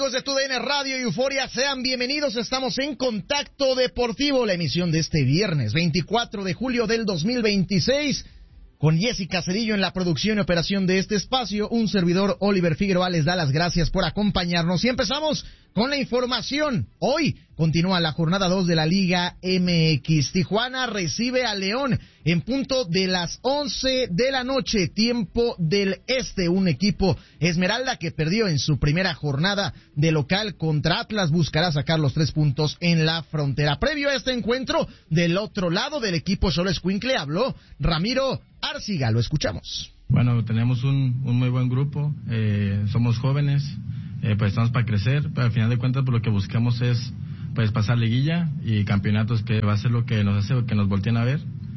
amigos de TUDN Radio y Euforia? Sean bienvenidos, estamos en Contacto Deportivo, la emisión de este viernes 24 de julio del 2026, con Jessica Cedillo en la producción y operación de este espacio. Un servidor, Oliver Figueroa, les da las gracias por acompañarnos y empezamos con la información. Hoy continúa la jornada 2 de la Liga MX. Tijuana recibe a León en punto de las 11 de la noche, tiempo del este. Un equipo Esmeralda que perdió en su primera jornada de local contra Atlas buscará sacar los 3 puntos en la frontera. Previo a este encuentro, del otro lado del equipo Xoloitzcuintle habló Ramiro Arciga. Lo escuchamos. Bueno, tenemos un muy buen grupo, somos jóvenes, pues estamos para crecer, pero al final de cuentas pues lo que buscamos es pues pasar liguilla y campeonatos, que va a ser lo que nos hace que nos volteen a ver,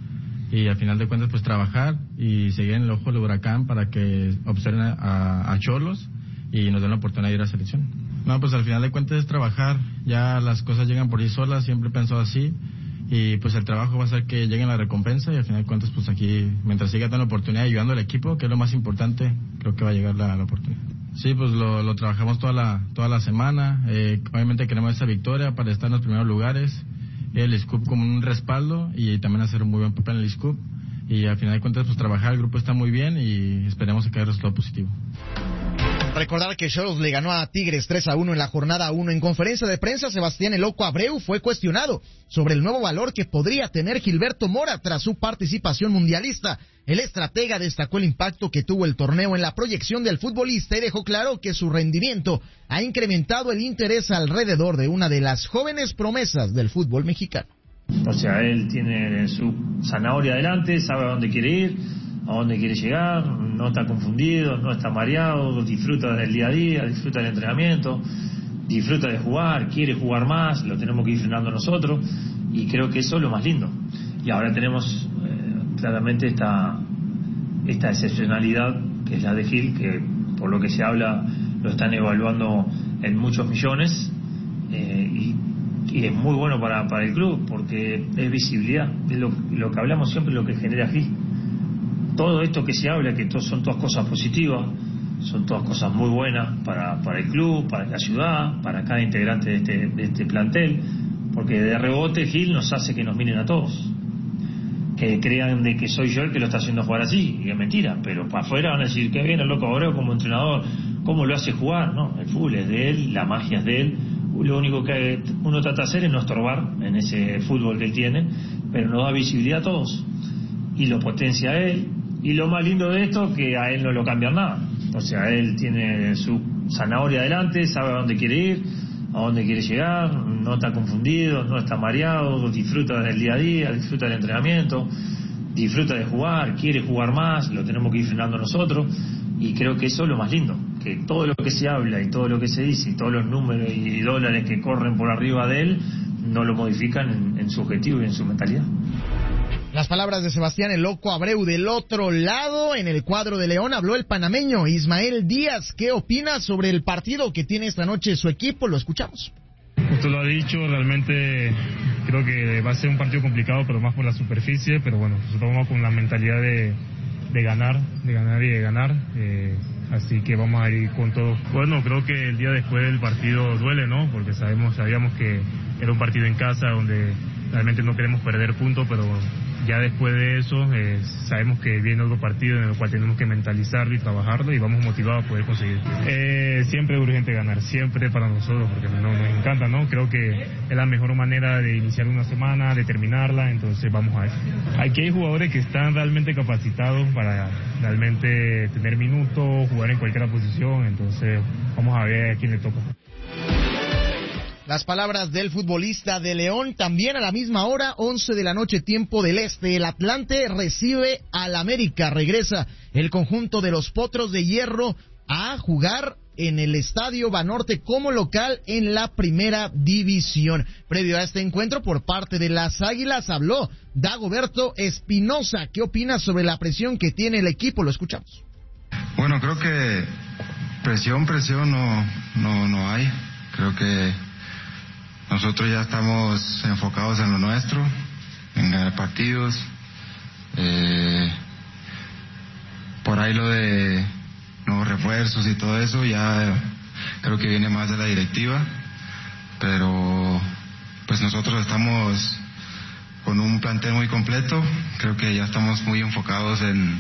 y al final de cuentas pues trabajar y seguir en el ojo del huracán para que observen a Xolos y nos den la oportunidad de ir a selección. No, pues al final de cuentas es trabajar, ya las cosas llegan por sí solas, siempre he pensado así. Y pues el trabajo va a ser que llegue la recompensa y al final de cuentas pues aquí, mientras siga dando la oportunidad y ayudando al equipo, que es lo más importante, creo que va a llegar la oportunidad. Sí, pues lo trabajamos toda la semana, obviamente queremos esa victoria para estar en los primeros lugares, el SCUP como un respaldo y también hacer un muy buen papel en el SCUP, y al final de cuentas pues trabajar, el grupo está muy bien y esperemos que haya resultado positivo. Recordar que Xolos le ganó a Tigres 3-1 en la jornada 1. En conferencia de prensa, Sebastián "El Loco" Abreu fue cuestionado sobre el nuevo valor que podría tener Gilberto Mora tras su participación mundialista. El estratega destacó el impacto que tuvo el torneo en la proyección del futbolista y dejó claro que su rendimiento ha incrementado el interés alrededor de una de las jóvenes promesas del fútbol mexicano. O sea, él tiene su zanahoria adelante, sabe a dónde quiere ir, a dónde quiere llegar, no está confundido, no está mareado, disfruta del día a día, disfruta del entrenamiento, disfruta de jugar, quiere jugar más, lo tenemos que ir frenando nosotros, y creo que eso es lo más lindo. Y ahora tenemos claramente esta excepcionalidad que es la de Gil, que por lo que se habla lo están evaluando en muchos millones, y es muy bueno para el club porque es visibilidad, es lo que hablamos siempre, lo que genera Gil. Todo esto que se habla, que son todas cosas positivas, son todas cosas muy buenas para el club, para la ciudad, para cada integrante de este plantel, porque de rebote Gil nos hace que nos miren a todos, que crean de que soy yo el que lo está haciendo jugar así, y es mentira, pero para afuera van a decir que bien el Loco Abreu como entrenador, cómo lo hace jugar. No, el fútbol es de él, la magia es de él, lo único que uno trata de hacer es no estorbar en ese fútbol que él tiene, pero nos da visibilidad a todos y lo potencia a él. Y lo más lindo de esto es que a él no lo cambian nada. O sea, él tiene su zanahoria adelante, sabe a dónde quiere ir, a dónde quiere llegar, no está confundido, no está mareado, disfruta del día a día, disfruta del entrenamiento, disfruta de jugar, quiere jugar más, lo tenemos que ir frenando nosotros, y creo que eso es lo más lindo, que todo lo que se habla y todo lo que se dice y todos los números y dólares que corren por arriba de él no lo modifican en su objetivo y en su mentalidad. Las palabras de Sebastián "El Loco" Abreu. Del otro lado, en el cuadro de León, habló el panameño Ismael Díaz. ¿Qué opina sobre el partido que tiene esta noche su equipo? Lo escuchamos. Usted lo ha dicho, realmente creo que va a ser un partido complicado, pero más por la superficie, pero bueno, nosotros vamos con la mentalidad de ganar y de ganar, así que vamos a ir con todo. Bueno, creo que el día después del partido duele, ¿no? Porque sabíamos que era un partido en casa donde realmente no queremos perder puntos, pero ya después de eso sabemos que viene otro partido en el cual tenemos que mentalizarlo y trabajarlo, y vamos motivados a poder conseguir. Siempre es urgente ganar, siempre para nosotros, porque nos encanta, ¿no? Creo que es la mejor manera de iniciar una semana, de terminarla, entonces vamos a eso. Aquí hay jugadores que están realmente capacitados para realmente tener minutos, jugar en cualquier posición, entonces vamos a ver a quién le toca. Las palabras del futbolista de León. También a la misma hora, 11 de la noche, tiempo del este, el Atlante recibe al América. Regresa el conjunto de los Potros de Hierro a jugar en el Estadio Banorte como local en la primera división. Previo a este encuentro, por parte de las Águilas, habló Dagoberto Espinosa. ¿Qué opina sobre la presión que tiene el equipo? Lo escuchamos. Bueno, creo que presión no hay. Creo que nosotros ya estamos enfocados en lo nuestro, en ganar partidos. Por ahí lo de nuevos refuerzos y todo eso, ya creo que viene más de la directiva, pero pues nosotros estamos con un plantel muy completo. Creo que ya estamos muy enfocados en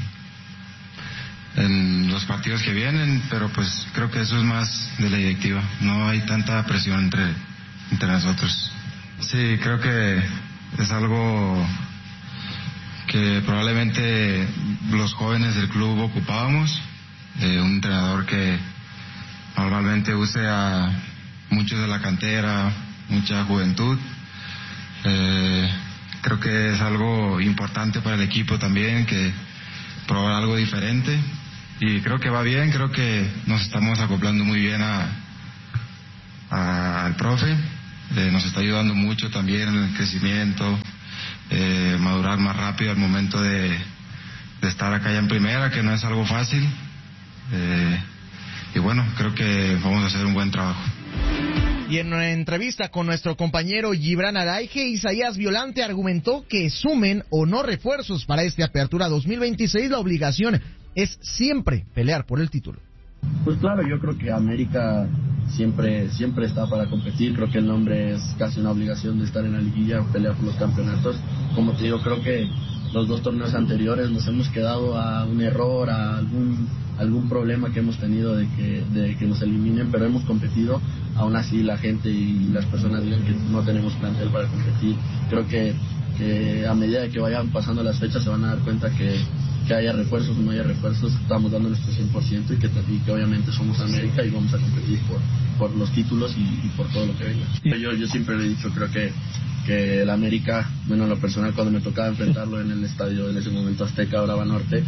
los partidos que vienen, pero pues creo que eso es más de la directiva, no hay tanta presión entre nosotros. Sí, creo que es algo que probablemente los jóvenes del club ocupábamos, un entrenador que normalmente use a muchos de la cantera, mucha juventud. Creo que es algo importante para el equipo también, que probar algo diferente, y creo que va bien. Creo que nos estamos acoplando muy bien al profe, nos está ayudando mucho también en el crecimiento, madurar más rápido al momento de estar acá ya en primera, que no es algo fácil, y bueno, creo que vamos a hacer un buen trabajo. Y en una entrevista con nuestro compañero Gibran Araige, Isaías Violante argumentó que sumen o no refuerzos para esta apertura 2026, la obligación es siempre pelear por el título. Pues claro, yo creo que América siempre está para competir. Creo que el nombre es casi una obligación de estar en la liguilla, pelear por los campeonatos. Como te digo, creo que los 2 torneos anteriores nos hemos quedado a un error, a algún problema que hemos tenido de que nos eliminen, pero hemos competido. Aún así la gente y las personas digan que no tenemos plantel para competir. Creo que a medida de que vayan pasando las fechas se van a dar cuenta que haya refuerzos o no haya refuerzos, estamos dando nuestro 100% y que obviamente somos América y vamos a competir por los títulos y por todo lo que venga. Yo siempre le he dicho, creo que el América, bueno, en lo personal, cuando me tocaba enfrentarlo en el estadio, en ese momento Azteca, ahora Banorte,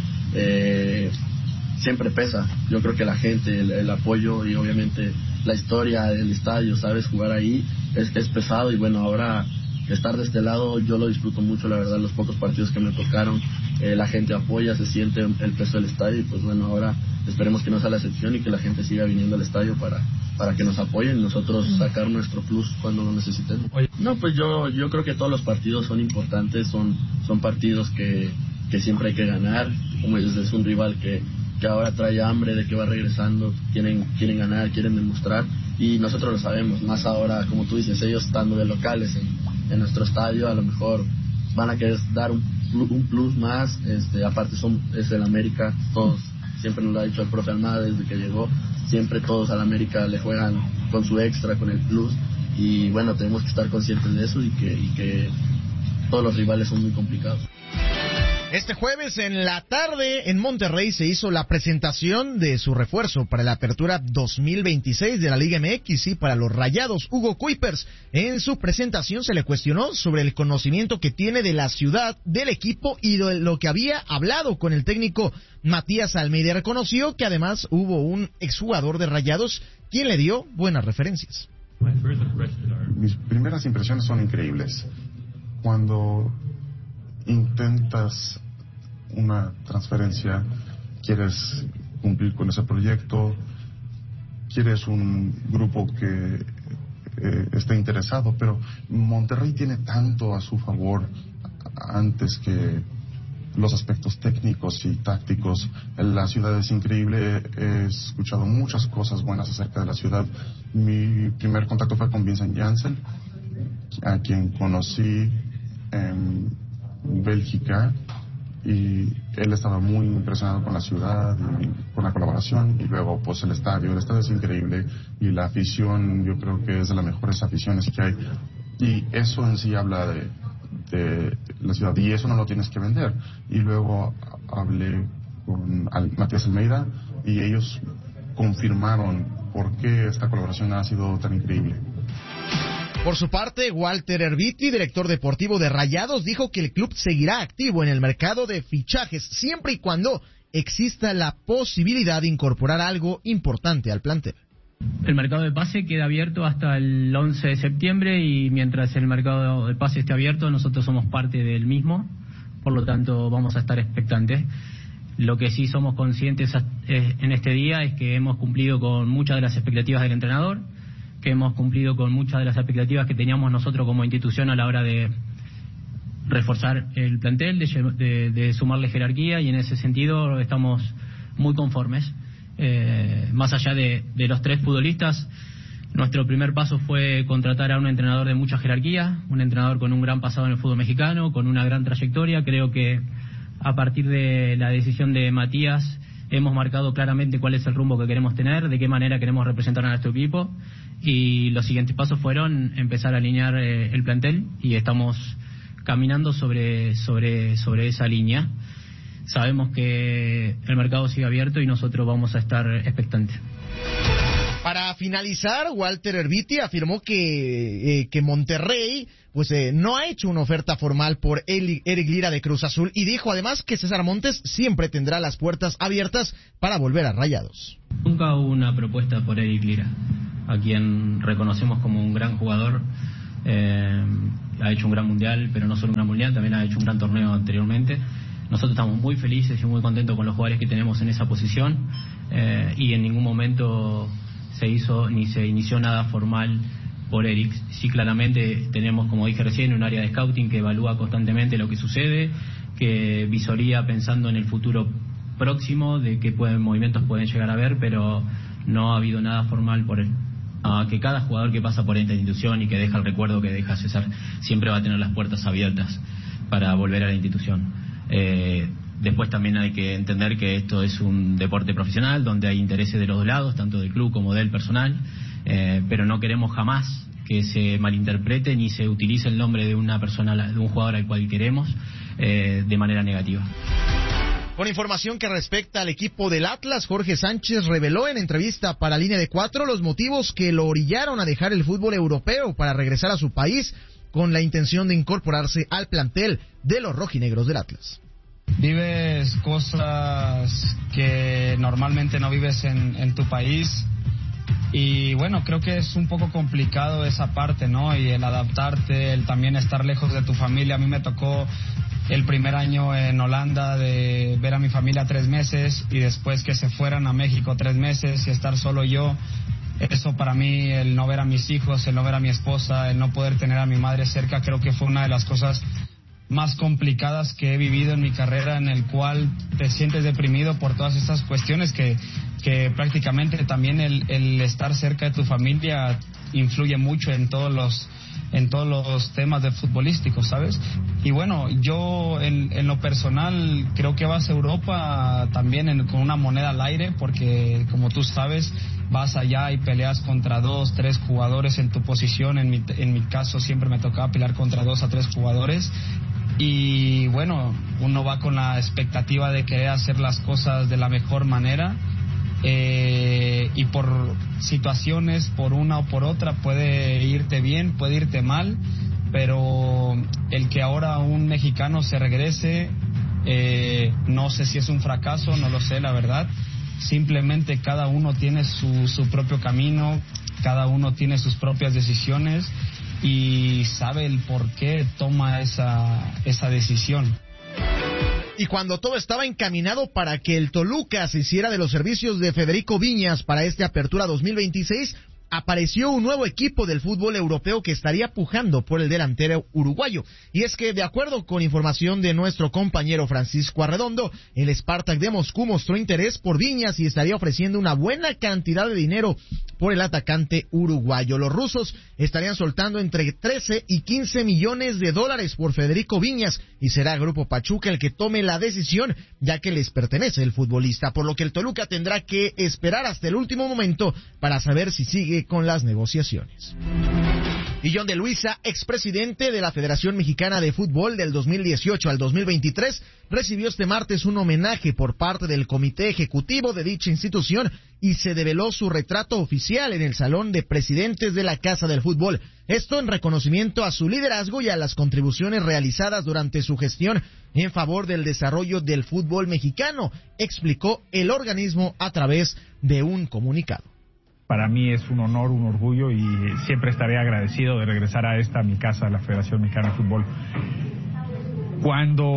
siempre pesa. Yo creo que la gente, el apoyo y obviamente la historia del estadio, sabes, jugar ahí es pesado, y bueno, ahora estar de este lado yo lo disfruto mucho, la verdad. Los pocos partidos que me tocaron, la gente apoya, se siente el peso del estadio, y pues bueno, ahora esperemos que no sea la excepción y que la gente siga viniendo al estadio para que nos apoyen y nosotros sacar nuestro plus cuando lo necesitemos. No, pues yo creo que todos los partidos son importantes, son partidos que siempre hay que ganar. Como dices, es un rival que ahora trae hambre de que va regresando, quieren ganar, quieren demostrar, y nosotros lo sabemos, más ahora, como tú dices, ellos estando de locales en nuestro estadio, a lo mejor van a querer dar un plus más, aparte es el América, todos, siempre nos lo ha dicho el profe Almada desde que llegó, siempre todos al América le juegan con su extra, con el plus, y bueno, tenemos que estar conscientes de eso y que todos los rivales son muy complicados. Este jueves en la tarde en Monterrey se hizo la presentación de su refuerzo para la apertura 2026 de la Liga MX y para los Rayados. Hugo Kuipers, en su presentación se le cuestionó sobre el conocimiento que tiene de la ciudad, del equipo y de lo que había hablado con el técnico Matías Almeida. Reconoció que además hubo un exjugador de Rayados quien le dio buenas referencias. Mis primeras impresiones son increíbles. Cuando intentas una transferencia, quieres cumplir con ese proyecto, quieres un grupo que esté interesado, pero Monterrey tiene tanto a su favor antes que los aspectos técnicos y tácticos. La ciudad es increíble, he escuchado muchas cosas buenas acerca de la ciudad. Mi primer contacto fue con Vincent Janssen, a quien conocí en Bélgica, y él estaba muy impresionado con la ciudad y con la colaboración, y luego pues el estadio es increíble, y la afición yo creo que es de las mejores aficiones que hay, y eso en sí habla de la ciudad, y eso no lo tienes que vender. Y luego hablé con Matías Almeida y ellos confirmaron por qué esta colaboración ha sido tan increíble. Por su parte, Walter Erviti, director deportivo de Rayados, dijo que el club seguirá activo en el mercado de fichajes siempre y cuando exista la posibilidad de incorporar algo importante al plantel. El mercado de pase queda abierto hasta el 11 de septiembre y mientras el mercado de pase esté abierto nosotros somos parte del mismo, por lo tanto vamos a estar expectantes. Lo que sí somos conscientes en este día es que hemos cumplido con muchas de las expectativas del entrenador, que hemos cumplido con muchas de las expectativas que teníamos nosotros como institución a la hora de reforzar el plantel, de sumarle jerarquía, y en ese sentido estamos muy conformes. Más allá de los 3 futbolistas, nuestro primer paso fue contratar a un entrenador de mucha jerarquía, un entrenador con un gran pasado en el fútbol mexicano, con una gran trayectoria. Creo que a partir de la decisión de Matías hemos marcado claramente cuál es el rumbo que queremos tener, de qué manera queremos representar a nuestro equipo, y los siguientes pasos fueron empezar a alinear el plantel, y estamos caminando sobre esa línea. Sabemos que el mercado sigue abierto y nosotros vamos a estar expectantes. Para finalizar, Walter Erviti afirmó que Monterrey no ha hecho una oferta formal por Eric Lira de Cruz Azul, y dijo además que César Montes siempre tendrá las puertas abiertas para volver a Rayados. Nunca hubo una propuesta por Eric Lira, a quien reconocemos como un gran jugador. Ha hecho un gran mundial, pero no solo un gran mundial, también ha hecho un gran torneo anteriormente. Nosotros estamos muy felices y muy contentos con los jugadores que tenemos en esa posición, y en ningún momento se hizo ni se inició nada formal por Eric. Sí, claramente tenemos, como dije recién, un área de scouting que evalúa constantemente lo que sucede, que visoría pensando en el futuro próximo de qué movimientos pueden llegar a haber, pero no ha habido nada formal por él. Que cada jugador que pasa por esta institución y que deja el recuerdo que deja César siempre va a tener las puertas abiertas para volver a la institución. Después también hay que entender que esto es un deporte profesional donde hay intereses de los dos lados, tanto del club como del personal, pero no queremos jamás que se malinterprete ni se utilice el nombre de una persona, de un jugador al cual queremos, de manera negativa. Con información que respecta al equipo del Atlas, Jorge Sánchez reveló en entrevista para Línea de 4 los motivos que lo orillaron a dejar el fútbol europeo para regresar a su país con la intención de incorporarse al plantel de los rojinegros del Atlas. Vives cosas que normalmente no vives en tu país, y bueno, creo que es un poco complicado esa parte, ¿no? Y el adaptarte, el también estar lejos de tu familia. A mí me tocó el primer año en Holanda de ver a mi familia 3 meses y después que se fueran a México 3 meses y estar solo yo. Eso para mí, el no ver a mis hijos, el no ver a mi esposa, el no poder tener a mi madre cerca, creo que fue una de las cosas más complicadas que he vivido en mi carrera, en el cual te sientes deprimido por todas estas cuestiones que prácticamente también el estar cerca de tu familia influye mucho en todos los temas de futbolísticos, ¿sabes? Y bueno, yo en lo personal creo que vas a Europa también con una moneda al aire, porque como tú sabes, vas allá y peleas contra 2, 3 jugadores en tu posición. En mi caso siempre me tocaba pelear contra 2 a 3 jugadores. Y bueno, uno va con la expectativa de querer hacer las cosas de la mejor manera, y por situaciones, por una o por otra, puede irte bien, puede irte mal, pero el que ahora un mexicano se regrese, no sé si es un fracaso, no lo sé, la verdad. Simplemente cada uno tiene su propio camino, cada uno tiene sus propias decisiones y sabe el por qué toma esa decisión. Y cuando todo estaba encaminado para que el Toluca se hiciera de los servicios de Federico Viñas para esta apertura 2026, apareció un nuevo equipo del fútbol europeo que estaría pujando por el delantero uruguayo. Y es que, de acuerdo con información de nuestro compañero Francisco Arredondo, el Spartak de Moscú mostró interés por Viñas y estaría ofreciendo una buena cantidad de dinero por el atacante uruguayo. Los rusos estarían soltando entre 13 y 15 millones de dólares por Federico Viñas, y será Grupo Pachuca el que tome la decisión, ya que les pertenece el futbolista, por lo que el Toluca tendrá que esperar hasta el último momento para saber si sigue con las negociaciones. Y John de Luisa, expresidente de la Federación Mexicana de Fútbol del 2018 al 2023, recibió este martes un homenaje por parte del comité ejecutivo de dicha institución y se develó su retrato oficial en el Salón de Presidentes de la Casa del Fútbol. Esto en reconocimiento a su liderazgo y a las contribuciones realizadas durante su gestión en favor del desarrollo del fútbol mexicano, explicó el organismo a través de un comunicado. Para mí es un honor, un orgullo, y siempre estaré agradecido de regresar a mi casa, la Federación Mexicana de Fútbol. Cuando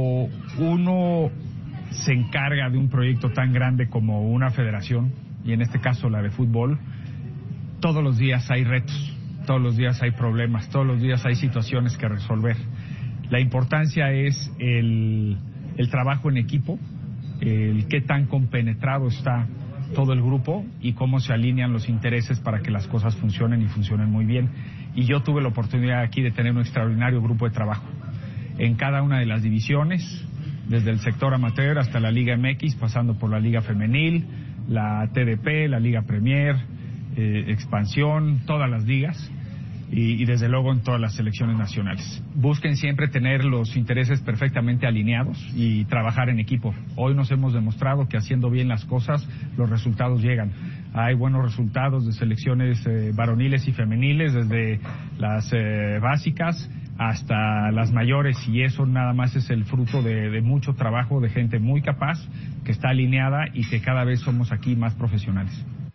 uno se encarga de un proyecto tan grande como una federación, y en este caso la de fútbol, todos los días hay retos, todos los días hay problemas, todos los días hay situaciones que resolver. La importancia es el trabajo en equipo, el qué tan compenetrado está todo el grupo y cómo se alinean los intereses para que las cosas funcionen y funcionen muy bien. Y yo tuve la oportunidad aquí de tener un extraordinario grupo de trabajo en cada una de las divisiones, desde el sector amateur hasta la Liga MX, pasando por la Liga Femenil, la TDP, la Liga Premier, Expansión, todas las ligas. Y desde luego en todas las selecciones nacionales. Busquen siempre tener los intereses perfectamente alineados y trabajar en equipo. Hoy nos hemos demostrado que haciendo bien las cosas, los resultados llegan. Hay buenos resultados de selecciones varoniles y femeniles, desde las básicas hasta las mayores, y eso nada más es el fruto de mucho trabajo de gente muy capaz, que está alineada y que cada vez somos aquí más profesionales.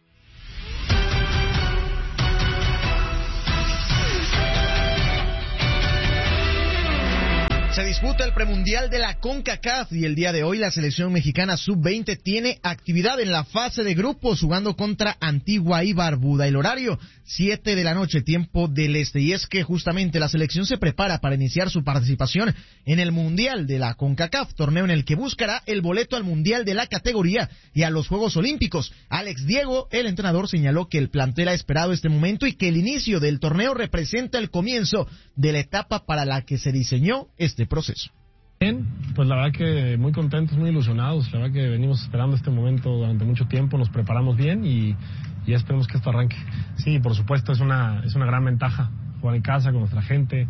Se disputa el premundial de la CONCACAF y el día de hoy la selección mexicana sub-20 tiene actividad en la fase de grupos jugando contra Antigua y Barbuda. El horario 7 de la noche, tiempo del este. Y es que justamente la selección se prepara para iniciar su participación en el mundial de la CONCACAF, torneo en el que buscará el boleto al mundial de la categoría y a los Juegos Olímpicos. Alex Diego, el entrenador, señaló que el plantel ha esperado este momento y que el inicio del torneo representa el comienzo de la etapa para la que se diseñó este proceso. Bien, pues la verdad que muy contentos, muy ilusionados. La verdad que venimos esperando este momento durante mucho tiempo, nos preparamos bien y esperemos que esto arranque. Sí, por supuesto, es una gran ventaja jugar en casa con nuestra gente,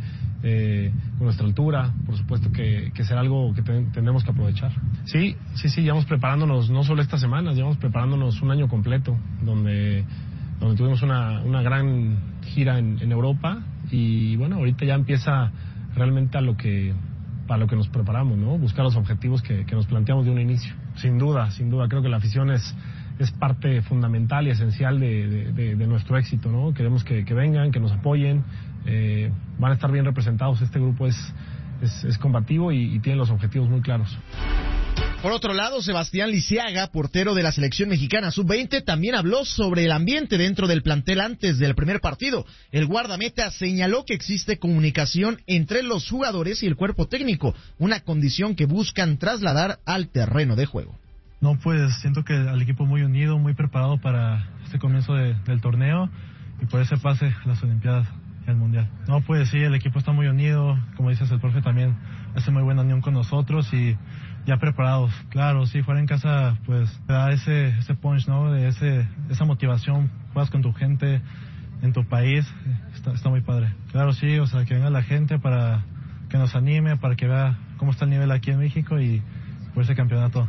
con nuestra altura. Por supuesto que será algo que tendremos que aprovechar. Sí, llevamos preparándonos no solo estas semanas, llevamos preparándonos un año completo, donde tuvimos una gran gira en Europa y bueno, ahorita ya empieza realmente para lo que nos preparamos, ¿no? Buscar los objetivos que nos planteamos de un inicio. Sin duda, creo que la afición es parte fundamental y esencial de nuestro éxito, ¿no? Queremos que vengan, que nos apoyen, van a estar bien representados. Este grupo es combativo y tiene los objetivos muy claros. Por otro lado, Sebastián Lisiaga, portero de la selección mexicana sub-20, también habló sobre el ambiente dentro del plantel antes del primer partido. El guardameta señaló que existe comunicación entre los jugadores y el cuerpo técnico, una condición que buscan trasladar al terreno de juego. No, pues siento que al equipo muy unido, muy preparado para este comienzo del torneo y por ese pase a las Olimpiadas y al Mundial. No, pues sí, el equipo está muy unido, como dices, el profe también hace muy buena unión con nosotros y ya preparados. Claro, sí, jugar en casa pues te da ese punch, ¿no? De esa motivación, juegas con tu gente en tu país, está muy padre. Claro, sí, o sea, que venga la gente para que nos anime, para que vea cómo está el nivel aquí en México y por ese campeonato.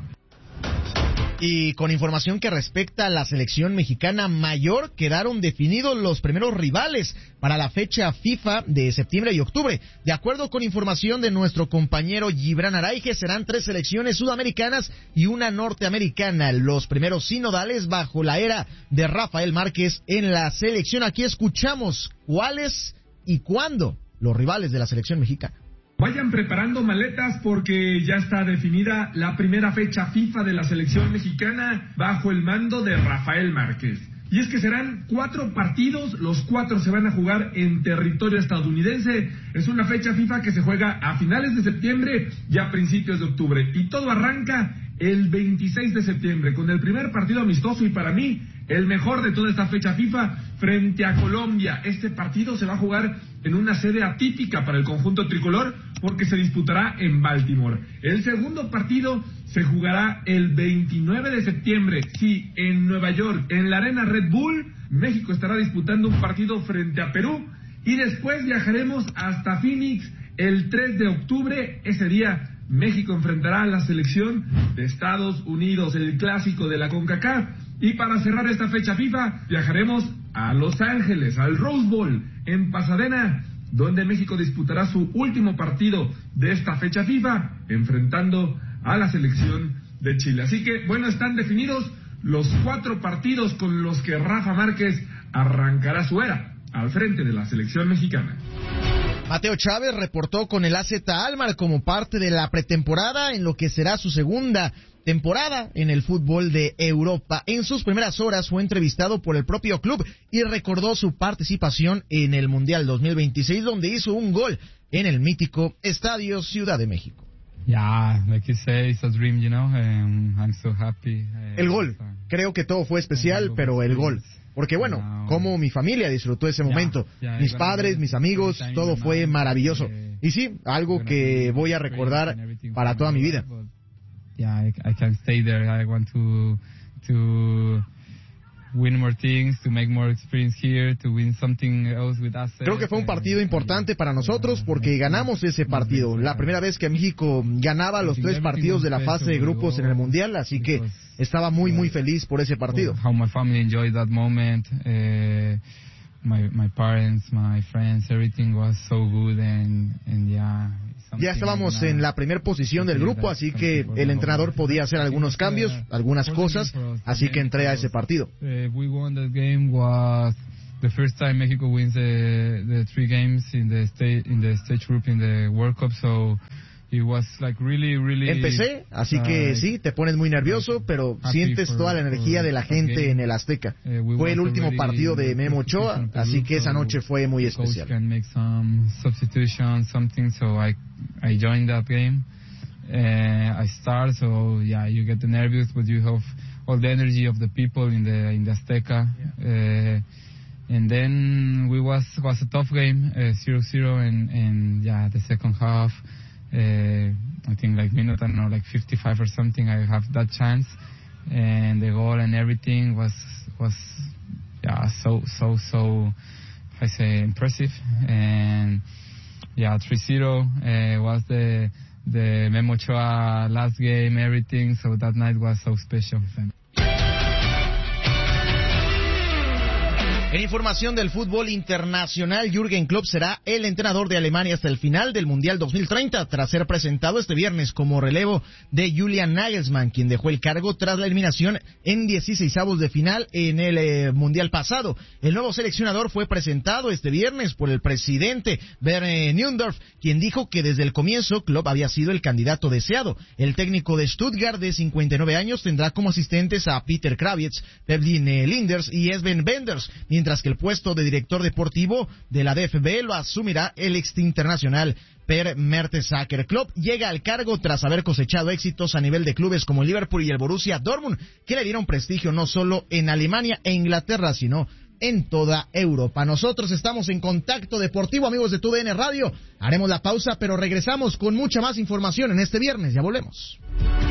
Y con información que respecta a la selección mexicana mayor, quedaron definidos los primeros rivales para la fecha FIFA de septiembre y octubre. De acuerdo con información de nuestro compañero Gibran Araige, serán 3 selecciones sudamericanas y una norteamericana, los primeros sinodales bajo la era de Rafael Márquez en la selección. Aquí escuchamos cuáles y cuándo los rivales de la selección mexicana. Vayan preparando maletas porque ya está definida la primera fecha FIFA de la selección mexicana bajo el mando de Rafael Márquez. Y es que serán 4 partidos, los 4 se van a jugar en territorio estadounidense. Es una fecha FIFA que se juega a finales de septiembre y a principios de octubre. Y todo arranca el 26 de septiembre con el primer partido amistoso y para mí el mejor de toda esta fecha FIFA frente a Colombia. Este partido se va a jugar en una sede atípica para el conjunto tricolor porque se disputará en Baltimore. El segundo partido se jugará el 29 de septiembre, sí, en Nueva York, en la Arena Red Bull. México estará disputando un partido frente a Perú y después viajaremos hasta Phoenix el 3 de octubre. Ese día México enfrentará a la selección de Estados Unidos, el clásico de la CONCACAF. Y para cerrar esta fecha FIFA, viajaremos a Los Ángeles, al Rose Bowl, en Pasadena, donde México disputará su último partido de esta fecha FIFA, enfrentando a la selección de Chile. Así que, bueno, están definidos los 4 partidos con los que Rafa Márquez arrancará su era al frente de la selección mexicana. Mateo Chávez reportó con el AZ Alkmaar como parte de la pretemporada en lo que será su segunda temporada en el fútbol de Europa. En sus primeras horas fue entrevistado por el propio club y recordó su participación en el Mundial 2026, donde hizo un gol en el mítico Estadio Ciudad de México. Yeah, like you say, it's a dream, you know. I'm so happy. El gol. Creo que todo fue especial, pero el gol. Porque bueno, como mi familia disfrutó ese momento. Mis padres, mis amigos, todo fue maravilloso. Y sí, algo que voy a recordar para toda mi vida. Yeah, I can't stay there. I want to win more things, to make more experience here, to win something else with us. Creo que fue un partido importante para nosotros porque ganamos ese partido. La primera vez que México ganaba los 3 partidos de la fase de grupos en el Mundial, así que estaba muy feliz por ese partido. How my family enjoyed that moment. My parents, my friends, everything was so good and yeah. Ya estábamos en la primera posición del grupo, así que el entrenador podía hacer algunos cambios, algunas cosas, así que entré a ese partido. We won that game was the first time Mexico wins the 3 games in the stage group in the World Cup, so it was like really. Empecé, así que sí, te pones muy nervioso, pero sientes toda la energía de la gente en el Azteca. Fue el último partido de Memo Ochoa, así que esa noche fue muy especial. I joined that game. I start, so yeah, you get nervous, but you have all the energy of the people in the Azteca. And then was a tough game, 0-0, and yeah, the second half. I think like minute, I don't know, like 55 or something, I have that chance, and the goal and everything was yeah, so I say impressive, and yeah, 3-0 was the Memo Ochoa last game, everything, so that night was so special. En información del fútbol internacional, Jürgen Klopp será el entrenador de Alemania hasta el final del Mundial 2030, tras ser presentado este viernes como relevo de Julian Nagelsmann, quien dejó el cargo tras la eliminación en 16avos de final en el Mundial pasado. El nuevo seleccionador fue presentado este viernes por el presidente Bernd Neuendorf, quien dijo que desde el comienzo Klopp había sido el candidato deseado. El técnico de Stuttgart, de 59 años, tendrá como asistentes a Peter Krawietz, Pepin Linders y Sven Benders, mientras que el puesto de director deportivo de la DFB lo asumirá el ex internacional Per Mertesacker. Klopp llega al cargo tras haber cosechado éxitos a nivel de clubes como el Liverpool y el Borussia Dortmund, que le dieron prestigio no solo en Alemania e Inglaterra, sino en toda Europa. Nosotros estamos en Contacto Deportivo, amigos de TUDN Radio. Haremos la pausa, pero regresamos con mucha más información en este viernes. Ya volvemos.